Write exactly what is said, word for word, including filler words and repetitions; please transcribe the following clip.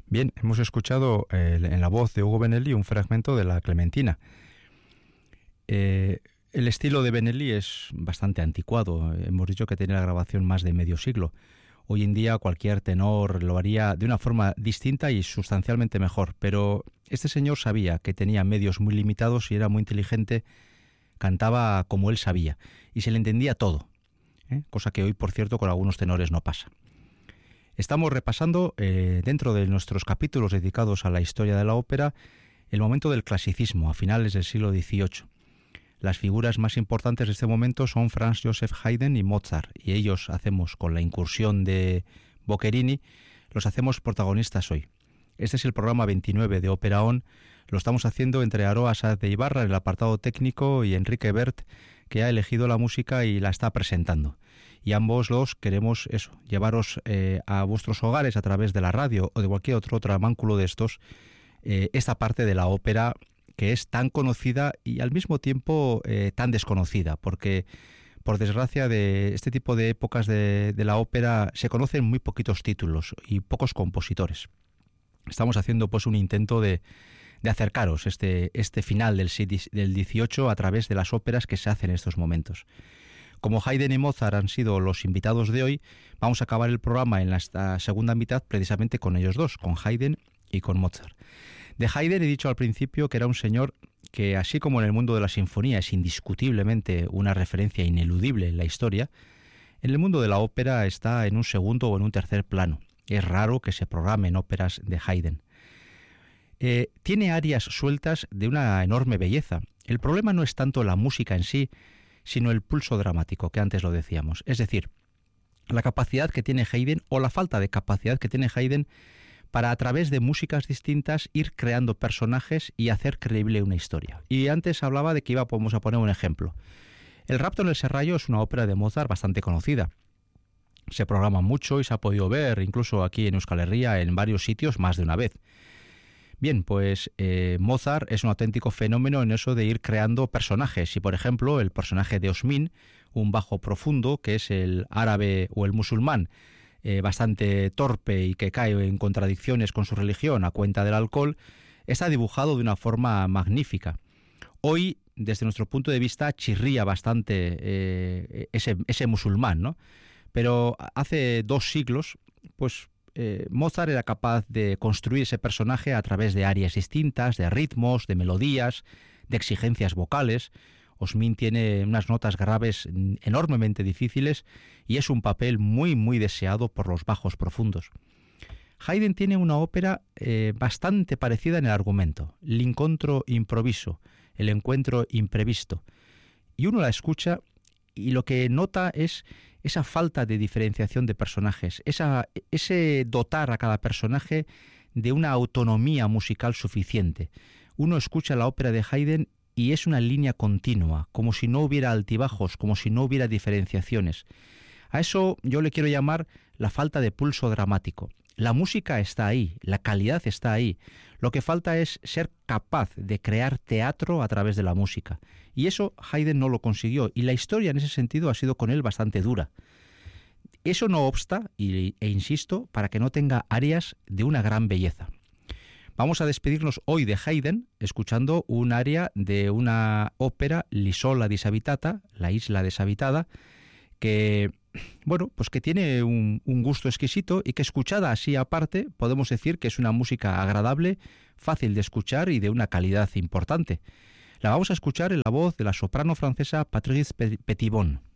Bien, hemos escuchado eh, en la voz de Ugo Benelli un fragmento de La Clementina. Eh, el estilo de Benelli es bastante anticuado. Hemos dicho que tiene la grabación más de medio siglo. Hoy en día cualquier tenor lo haría de una forma distinta y sustancialmente mejor, pero este señor sabía que tenía medios muy limitados y era muy inteligente, cantaba como él sabía y se le entendía todo, ¿eh? Cosa que hoy, por cierto, con algunos tenores no pasa. Estamos repasando, eh, dentro de nuestros capítulos dedicados a la historia de la ópera, el momento del clasicismo, a finales del siglo dieciocho. Las figuras más importantes de este momento son Franz Joseph Haydn y Mozart, y ellos hacemos, con la incursión de Boccherini, los hacemos protagonistas hoy. Este es el programa veintinueve de Ópera On. Lo estamos haciendo entre Aroa Sáez de Ibarra en el apartado técnico y Enrique Bert, que ha elegido la música y la está presentando. Y ambos dos queremos eso, llevaros eh, a vuestros hogares a través de la radio o de cualquier otro, otro mánculo de estos, eh, esta parte de la ópera que es tan conocida y al mismo tiempo eh, tan desconocida, porque por desgracia de este tipo de épocas de, de la ópera se conocen muy poquitos títulos y pocos compositores. Estamos haciendo pues un intento de, de acercaros este, este final del, del dieciocho a través de las óperas que se hacen en estos momentos. Como Haydn y Mozart han sido los invitados de hoy, vamos a acabar el programa en la segunda mitad precisamente con ellos dos, con Haydn y con Mozart. De Haydn he dicho al principio que era un señor que, así como en el mundo de la sinfonía es indiscutiblemente una referencia ineludible en la historia, en el mundo de la ópera está en un segundo o en un tercer plano. Es raro que se programen óperas de Haydn. Eh, tiene arias sueltas de una enorme belleza. El problema no es tanto la música en sí, sino el pulso dramático, que antes lo decíamos. Es decir, la capacidad que tiene Haydn, o la falta de capacidad que tiene Haydn, para a través de músicas distintas ir creando personajes y hacer creíble una historia. Y antes hablaba de que iba, vamos a poner un ejemplo. El Rapto en el Serrallo es una ópera de Mozart bastante conocida. Se programa mucho y se ha podido ver, incluso aquí en Euskal Herria, en varios sitios más de una vez. Bien, pues eh, Mozart es un auténtico fenómeno en eso de ir creando personajes. Y, por ejemplo, el personaje de Osmin, un bajo profundo, que es el árabe o el musulmán, eh, bastante torpe y que cae en contradicciones con su religión a cuenta del alcohol, está dibujado de una forma magnífica. Hoy, desde nuestro punto de vista, chirría bastante eh, ese, ese musulmán, ¿no? Pero hace dos siglos, pues eh, Mozart era capaz de construir ese personaje a través de áreas distintas, de ritmos, de melodías, de exigencias vocales. Osmin tiene unas notas graves enormemente difíciles y es un papel muy, muy deseado por los bajos profundos. Haydn tiene una ópera eh, bastante parecida en el argumento, L'incontro improviso, el encuentro imprevisto. Y uno la escucha y lo que nota es esa falta de diferenciación de personajes, esa, ese dotar a cada personaje de una autonomía musical suficiente. Uno escucha la ópera de Haydn y es una línea continua, como si no hubiera altibajos, como si no hubiera diferenciaciones. A eso yo le quiero llamar la falta de pulso dramático. La música está ahí, la calidad está ahí. Lo que falta es ser capaz de crear teatro a través de la música. Y eso Haydn no lo consiguió, y la historia en ese sentido ha sido con él bastante dura. Eso no obsta, y, e insisto, para que no tenga áreas de una gran belleza. Vamos a despedirnos hoy de Haydn escuchando un aria de una ópera, L'Isola Disabitata, la isla deshabitada, que, bueno, pues que tiene un, un gusto exquisito y que, escuchada así aparte, podemos decir que es una música agradable, fácil de escuchar y de una calidad importante. La vamos a escuchar en la voz de la soprano francesa Patrice Petitbon.